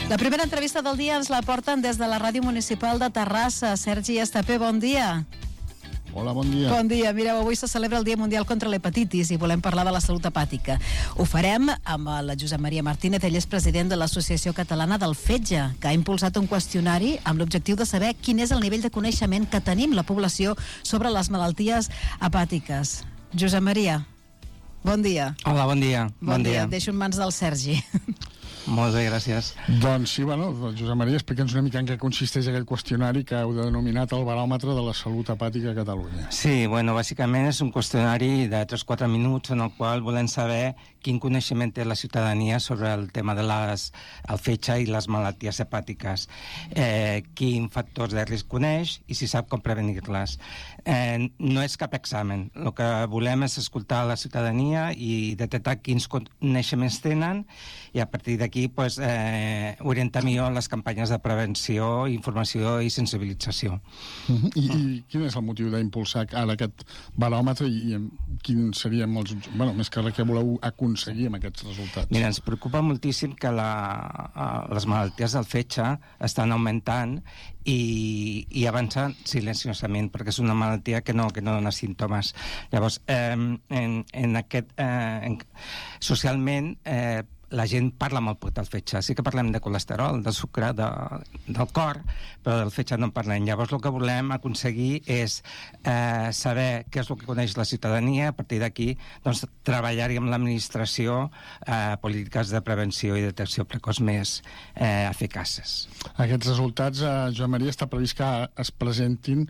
La primera entrevista del dia ens la porten des de la Ràdio Municipal de Terrassa. Sergi Estapé, bon dia. Hola, bon dia. Bon dia. Mireu, avui se celebra el Dia Mundial contra l'Hepatitis i volem parlar de la salut hepàtica. Ho farem amb la Josep Maria Martínez, ell és president de l'Associació Catalana del Fetge, que ha impulsat un qüestionari amb l'objectiu de saber quin és el nivell de coneixement que tenim la població sobre les malalties hepàtiques. Josep Maria, bon dia. Hola, bon dia. Bon dia. Et deixo en mans del Sergi. Molt bé, gràcies. Doncs sí, Josep Maria, explica'ns una mica en què consisteix aquell qüestionari que heu denominat el baròmetre de la salut hepàtica a Catalunya. Sí, bàsicament és un qüestionari de 3-4 minuts en el qual volem saber quin coneixement té la ciutadania sobre el tema de el fetge i les malalties hepàtiques, quin factors de risc coneix i si sap com prevenir-les. No és cap examen. El que volem és escoltar la ciutadania i detectar quins coneixements tenen i a partir d'aquí orientar millor les campanyes de prevenció, informació i sensibilització. I quin és el motiu d'impulsar ara aquest baròmetre i quins serien els... més que res, què voleu aconseguir amb aquests resultats? Mira, ens preocupa moltíssim que les malalties del fetge estan augmentant i avançant silenciosament, perquè és una malaltia que no dona símptomes. Llavors, socialment, la gent parla molt poc del fetge. Sí que parlem de colesterol, del sucre, del cor, però del fetge no en parlem. Llavors el que volem aconseguir és saber què és el que coneix la ciutadania. A partir d'aquí treballar-hi amb l'administració polítiques de prevenció i detecció precoç més eficaces. Aquests resultats, Joan Maria, està previst que es presentin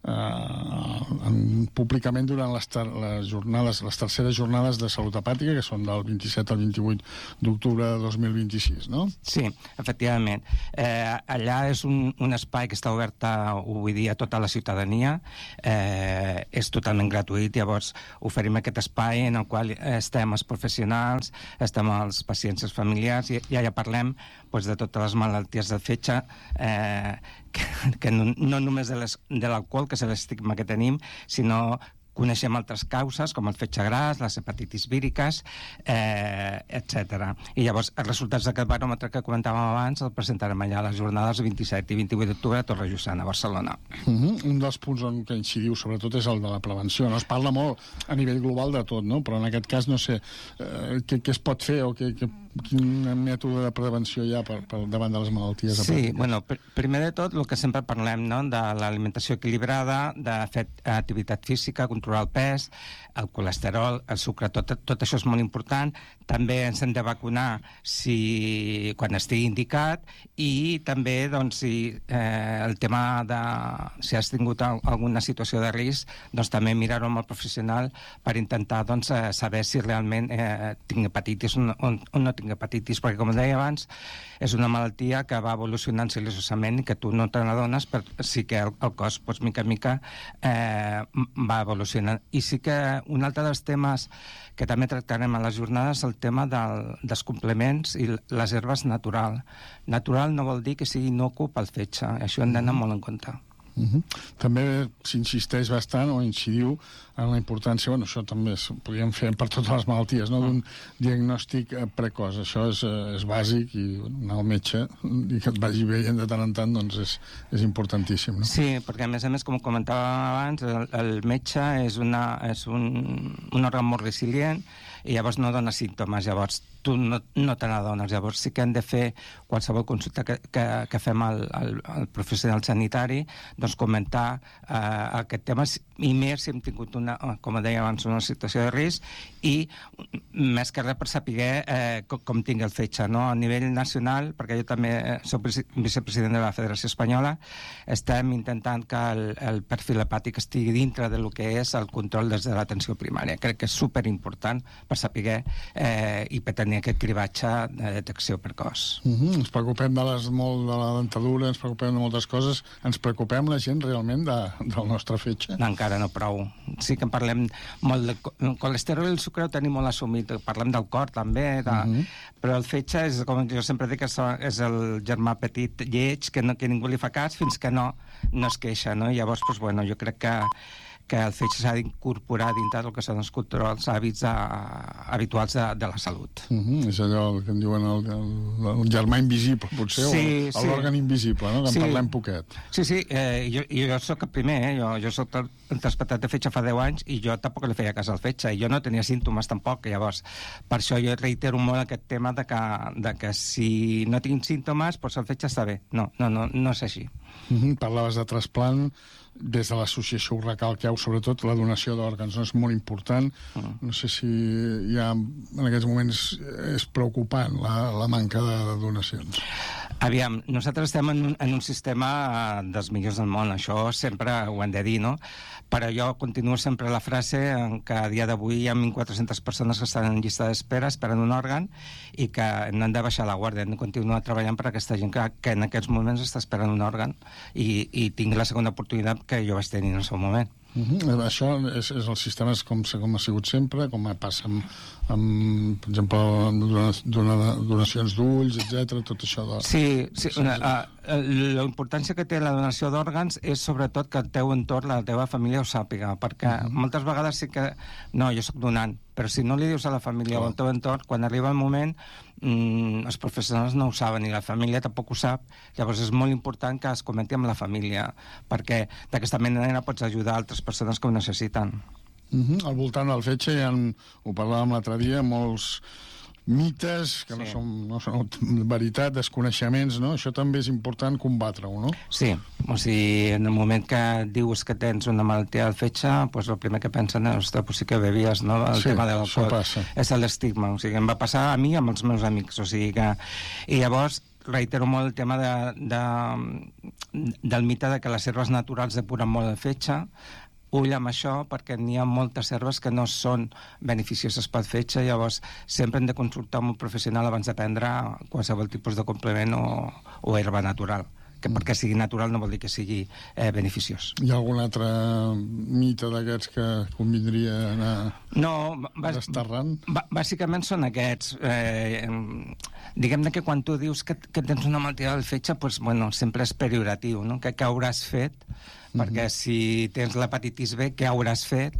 públicament durant les terceres jornades de salut hepàtica, que són del 27 al 28 d'octubre de 2026, no? Sí, efectivament. Allà és un espai que està obert avui dia a tota la ciutadania, és totalment gratuït, llavors oferim aquest espai en el qual estem els professionals, estem els pacients, els familiars, i allà parlem de totes les malalties del fetge, que no només de l'alcohol, que és l'estigma que tenim, sinó coneixem altres causes, com el fetge gras, les hepatitis víriques, etc. I llavors, els resultats d'aquest baròmetre que comentàvem abans el presentarem allà a les jornades 27 i 28 d'octubre a Torrelloçana, a Barcelona. Un dels punts on que incidiu, sobretot, és el de la prevenció. Es parla molt a nivell global de tot, no? Però en aquest cas no sé què es pot fer o quin mètode de prevenció hi ha davant de les malalties hepàtiques. Sí, primer de tot, el que sempre parlem, no?, de l'alimentació equilibrada, de fer activitat física, controlar el pes, el colesterol, el sucre, tot això és molt important. També ens hem de vacunar quan estigui indicat, i també el tema de si has tingut alguna situació de risc, també mirar-ho amb el professional per intentar saber si realment tinc hepatitis o no tinc hepatitis, perquè com deia abans és una malaltia que va evolucionant silenciosament i que tu no te n'adones, però sí que el cos mica en mica va evolucionant. I sí que un altre dels temes que també tractarem a les jornades és el tema dels complements i les herbes natural. Natural no vol dir que sigui innocu pel fetge, això hem d'anar molt en compte. També s'insisteix bastant o incidiu en la importància, això també ho podríem fer per totes les malalties, no?, d'un diagnòstic precoç. Això és bàsic, i anar al metge i que et vagi veient de tant en tant és importantíssim, no? Sí, perquè a més, com comentàvem abans, el metge és un òrgan molt resilient i llavors no dona símptomes, llavors tu no te n'adones. Llavors sí que hem de fer qualsevol consulta que fem al professional sanitari, comentar aquest tema, i més si hem tingut com deia abans, una situació de risc, i més que res per saber com tingui el fetge, no? A nivell nacional, perquè jo també soc vicepresident de la Federació Espanyola, estem intentant que el perfil hepàtic estigui dintre del que és el control des de l'atenció primària. Crec que és superimportant per saber i per tenir aquest cribatge de detecció precoç. Ens preocupem de la dentadura, ens preocupem de moltes coses. Ens preocupem la gent realment del nostre fetge? No, encara no prou. Sí que en parlem molt del colesterol i el sucre, ho tenim molt assumit. Parlem del cor també, però el fetge és, com jo sempre dic, és el germà petit lleig que ningú li fa cas fins que no es queixa, no? I llavors, jo crec que el fetge s'ha d'incorporar dintre del que són els controls hàbits habituals de la salut. És allò que en diuen el germà invisible, potser, o l'òrgan invisible, no? Que en parlem poquet. Sí, jo soc el primer, jo soc el trasplantat de fetge fa 10 anys i jo tampoc li feia cas al fetge, i jo no tenia símptomes tampoc, llavors per això jo reitero molt aquest tema de que si no tinc símptomes, doncs el fetge està bé. No és així. Parlaves de trasplant, des de l'associació ho recalqueu, sobretot la donació d'òrgans, no? És molt important. No sé si ja en aquests moments és preocupant la manca de donacions. Aviam, nosaltres estem en un sistema dels millors del món, això sempre ho hem de dir, no? Però jo continuo sempre la frase que a dia d'avui hi ha 1.400 persones que estan en llista d'espera esperant un òrgan i que no han de baixar la guàrdia, hem de continuar treballant per aquesta gent que en aquests moments està esperant un òrgan i tingui la segona oportunitat que jo vaig tenir en el seu moment. Això és el sistema com ha sigut sempre, com passa amb per exemple, donacions d'ulls, etc. Tot això de... Sí. La importància que té la donació d'òrgans és sobretot que el teu entorn, la teva família ho sàpiga, perquè moltes vegades sí que... No, jo sóc donant, però si no li dius a la família o al teu entorn, quan arriba el moment, els professionals no ho saben i la família tampoc ho sap, llavors és molt important que es comenti amb la família, perquè d'aquesta manera pots ajudar altres persones que ho necessiten. Al voltant del fetge ho parlàvem l'altre dia, molts mites que no són veritat, desconeixements, no? Això també és important combatre-ho, no? Sí, o sigui, en el moment que dius que tens una malaltia del fetge, doncs el primer que pensen és, ostres, pues sí que bevies, no? El tema de l'alcohol. És l'estigma, o sigui, em va passar a mi i amb els meus amics, o sigui que... I llavors reitero molt el tema del mite de que les herbes naturals depuren molt el fetge. Ull amb això, perquè n'hi ha moltes herbes que no són beneficioses pel fetge, llavors sempre hem de consultar amb un professional abans de prendre qualsevol tipus de complement o herba natural, que perquè sigui natural no vol dir que sigui beneficiós. Hi ha algun altre mite d'aquests que convindria anar desterrant? Bàsicament són aquests. Diguem-ne que quan tu dius que tens una malaltia del fetge, doncs, bueno, sempre és pejoratiu, no? Que hauràs fet, perquè si tens l'hepatitis B, què hauràs fet?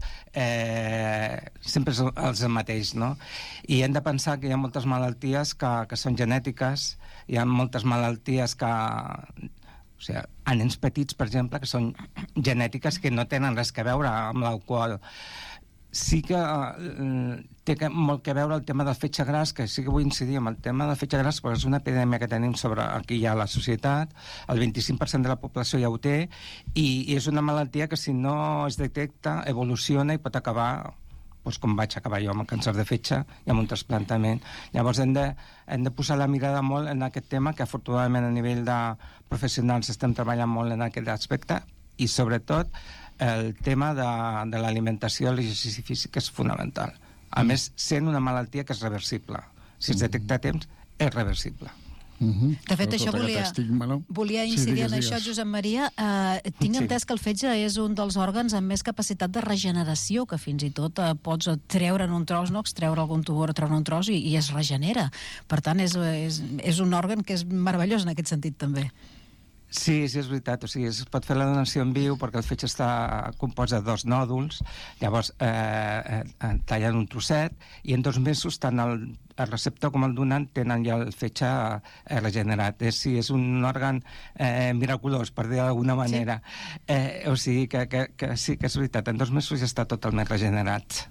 Sempre és el mateix, no? I hem de pensar que hi ha moltes malalties que són genètiques, hi ha moltes malalties que... O sigui, a nens petits, per exemple, que són genètiques que no tenen res a veure amb l'alcohol. Sí que té molt a veure el tema del fetge gras, que sí que vull incidir en el tema del fetge gras, perquè és una epidèmia que tenim aquí ja a la societat, el 25% de la població ja ho té, i és una malaltia que si no es detecta, evoluciona i pot acabar, doncs com vaig acabar jo amb el càncer de fetge i amb un trasplantament. Llavors hem de posar la mirada molt en aquest tema, que afortunadament a nivell de professionals estem treballant molt en aquest aspecte, i sobretot el tema de l'alimentació i l'exercici físic és fonamental. A més, sent una malaltia que és reversible. Si es detecta a temps, és reversible. De fet, això volia incidir en això, Josep Maria. Tinc entès que el fetge és un dels òrgans amb més capacitat de regeneració, que fins i tot pots treure'n un tros, no? Extreure algun tumor, treure un tros i es regenera. Per tant, és un òrgan que és meravellós en aquest sentit, també. Sí, és veritat. O sigui, es pot fer la donació en viu perquè el fetge està compost de 2 nòduls, llavors tallen un trosset i en 2 mesos tant el receptor com el donant tenen ja el fetge regenerat. Sí, és un òrgan miraculós, per dir d'alguna manera. O sigui que sí que és veritat, en 2 mesos ja està totalment regenerat.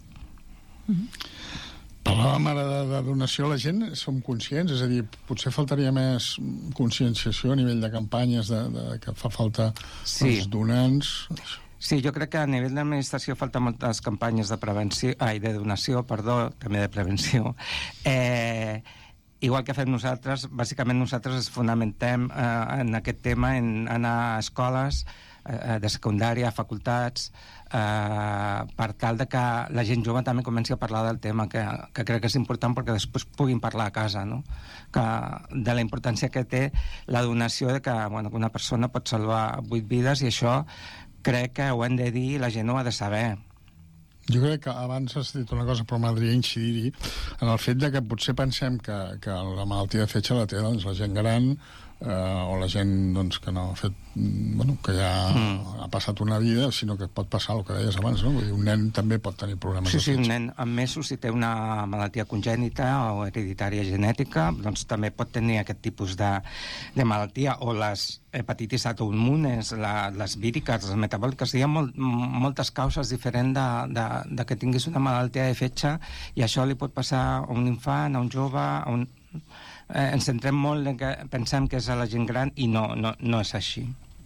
Parlàvem ara de donació, la gent som conscients? És a dir, potser faltaria més conscienciació a nivell de campanyes que fa falta els donants? Sí, jo crec que a nivell d'administració falta moltes campanyes de donació, també de prevenció. Igual que fem nosaltres, bàsicament nosaltres ens fonamentem en aquest tema, en anar a escoles de secundària, a facultats, per tal de que la gent jove també comenci a parlar del tema, que crec que és important perquè després puguin parlar a casa, no? De la importància que té la donació, de que una persona pot salvar 8 vides, i això crec que ho hem de dir i la gent ho ha de saber. Jo crec que abans has dit una cosa, però m'agradaria incidir-hi en el fet de que potser pensem que la malaltia de fetge la té la gent gran, o la gent doncs, que no ha fet, que ja ha passat una vida, sinó que pot passar el que deies abans, no? Vull dir, un nen també pot tenir problemes de Sí, fetge. un nen amb mesos, si té una malaltia congènita o hereditària genètica, doncs també pot tenir aquest tipus de malaltia, o les hepatitis autoimmunes, les víriques, les metabòliques. Hi ha moltes causes diferents de que tinguis una malaltia de fetge, i això li pot passar a un infant, a un jove, ens centrem molt en que pensem que és a la gent gran, i no és així.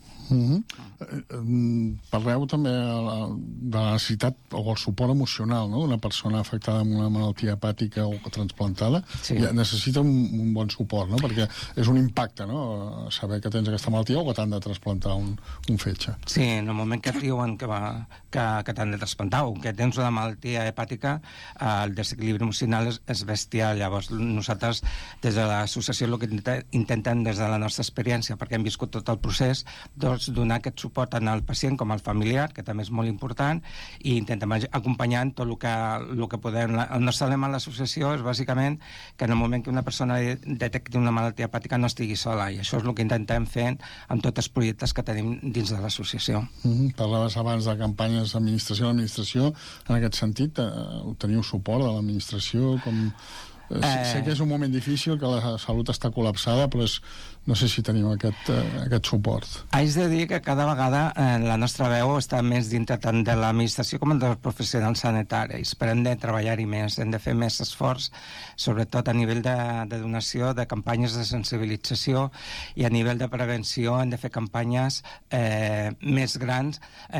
Parleu també de la necessitat o el suport emocional, no? Una persona afectada amb una malaltia hepàtica o transplantada necessita un bon suport, no? Perquè és un impacte, no? Saber que tens aquesta malaltia o que t'han de transplantar un fetge. Sí, en el moment que et diuen que t'han de transplantar o que tens una malaltia hepàtica, el desequilibri emocional és bestial. Llavors nosaltres des de l'associació el que intentem des de la nostra experiència, perquè hem viscut tot el procés, donar aquest suport tant al pacient com al familiar, que també és molt important, i intentem acompanyar tot el que podem. El nostre lema a l'associació és bàsicament que en el moment que una persona detecti una malaltia hepàtica no estigui sola, i això és el que intentem fer amb tots els projectes que tenim dins de l'associació. Parlaves abans de campanyes d'administració a l'administració. En aquest sentit, teniu suport de l'administració? Sé que és un moment difícil, que la salut està col·lapsada, però no sé si teniu aquest suport. Haig de dir que cada vegada la nostra veu està més dintre tant de l'administració com dels professionals sanitaris, però hem de treballar-hi més, hem de fer més esforç, sobretot a nivell de donació, de campanyes de sensibilització, i a nivell de prevenció hem de fer campanyes més grans,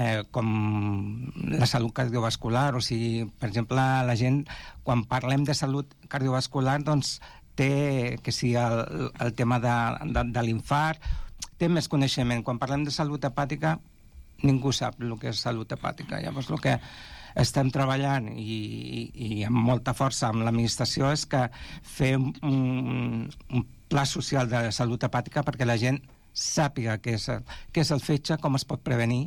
com la salut cardiovascular. O sigui, per exemple, la gent, quan parlem de salut cardiovascular, doncs té que si el tema de l'infart, té més coneixement. Quan parlem de salut hepàtica, ningú sap el que és salut hepàtica. Llavors, el que estem treballant i amb molta força amb l'administració és que fer un pla social de salut hepàtica perquè la gent sàpiga què és el fetge, com es pot prevenir,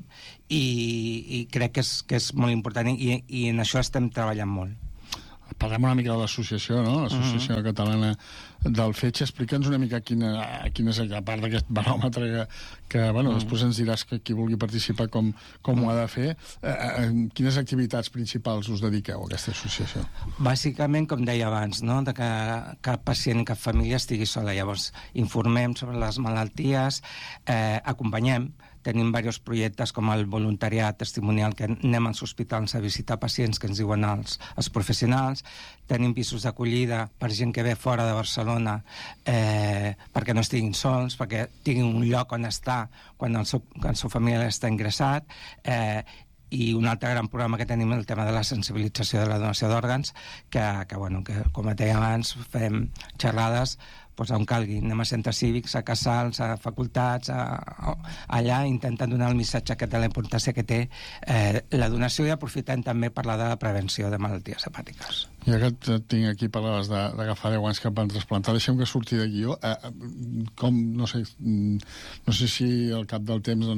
i crec que és molt important, i en això estem treballant molt. Parlem una mica de l'associació, no? L'Associació Catalana del Fetge. Explica'ns una mica quina és, a part d'aquest baròmetre que després ens diràs que qui vulgui participar com ho ha de fer. Quines activitats principals us dediqueu a aquesta associació? Bàsicament, com deia abans, no? De que cap pacient i cap família estigui sola. Llavors, informem sobre les malalties, acompanyem. Tenim diversos projectes com el voluntariat testimonial, que anem als hospitals a visitar pacients que ens diuen els professionals. Tenim pisos d'acollida per gent que ve fora de Barcelona perquè no estiguin sols, perquè tinguin un lloc on estar quan el seu familiar està ingressat. I un altre gran programa que tenim és el tema de la sensibilització de la donació d'òrgans, que com et deia abans, fem xerrades on calgui. Anem a centres cívics, a casals, a facultats, allà intentant donar el missatge aquest de la importància que té la donació, i aprofitant també parlar de la prevenció de malalties hepàtiques. Ja que et tinc aquí, parlaves d'agafar 10 anys que van trasplantar, deixem que surti de guió. No sé si al cap del temps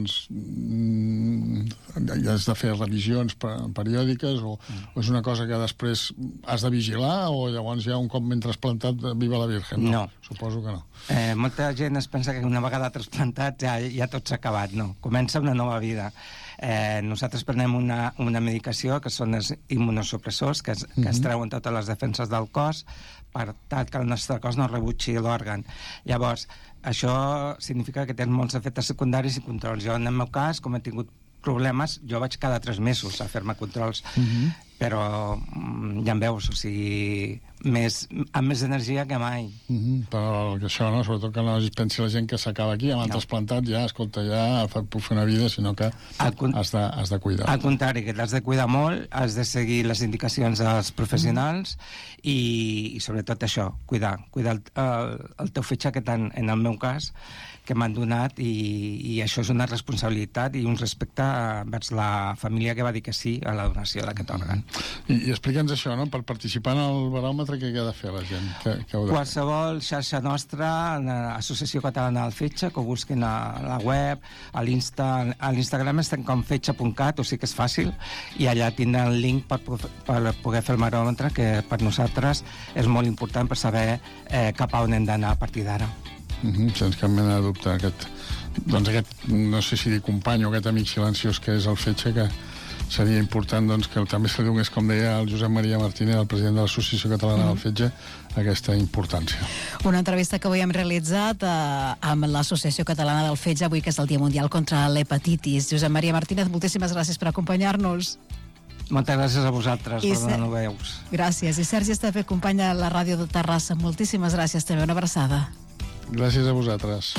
has de fer revisions periòdiques, o és una cosa que després has de vigilar, o llavors ja un cop ben trasplantat, viva la Virgen? No. Suposo que no. Molta gent es pensa que una vegada trasplantat ja tot s'ha acabat. No, comença una nova vida. Nosaltres prenem una medicació que són els immunosupressors, que es treuen totes les defenses del cos per tal que el nostre cos no rebutgi l'òrgan. Llavors, això significa que tens molts efectes secundaris i controls. Jo, en el meu cas, com he tingut problemes, jo vaig cada 3 mesos a fer-me controls, però ja em veus, o sigui, amb més energia que mai. Però això, no? Sobretot que no es pensi la gent que s'acaba aquí, amb el trasplantat, ja, escolta, ja puc fer una vida, sinó que has de cuidar. Al contrari, que t'has de cuidar molt, has de seguir les indicacions dels professionals, i sobretot això, cuidar el teu fetge, que tant, en el meu cas, que m'han donat, i això és una responsabilitat i un respecte vers la família que va dir que sí a la donació d'aquest òrgan. I explica'ns això, no? Per participar en el baròmetre, què ha de fer la gent? Qualsevol xarxa nostra, l'Associació Catalana del Fetge, que ho busquin a la web, a l'Instagram estem com fetge.cat, o sigui que és fàcil, i allà tindran el link per poder fer el baròmetre, que per nosaltres és molt important per saber cap a on hem d'anar a partir d'ara. Sense cap mena de dubte. Aquest, no sé si dir company o aquest amic silenciós que és el Fetge, que seria important que també se li donés, com deia el Josep Maria Martínez, el president de l'Associació Catalana del Fetge, aquesta importància. Una entrevista que avui hem realitzat amb l'Associació Catalana del Fetge, avui que és el Dia Mundial contra l'Hepatitis. Josep Maria Martínez, moltíssimes gràcies per acompanyar-nos. Moltes gràcies a vosaltres per donar-nos veus. Gràcies. I Sergi Esteve, company de la ràdio de Terrassa, moltíssimes gràcies també. Una abraçada. Gràcies a vosaltres.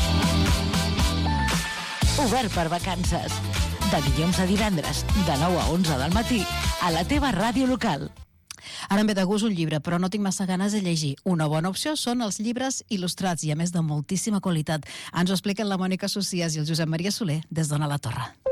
Obert per vacances. De dilluns a divendres, de 9 a 11 del matí, a la teva ràdio local. Ara em ve de gust un llibre, però no tinc massa ganes de llegir. Una bona opció són els llibres il·lustrats i, a més, de moltíssima qualitat. Ens ho expliquen la Mònica Socias i el Josep Maria Soler des d'Ona la Torre.